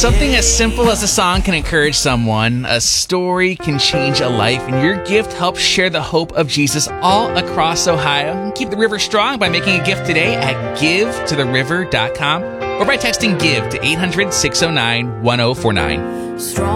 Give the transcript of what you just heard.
Something as simple as a song can encourage someone, a story can change a life, and your gift helps share the hope of Jesus all across Ohio. Keep the river strong by making a gift today at givetotheriver.com or by texting GIVE to 800-609-1049.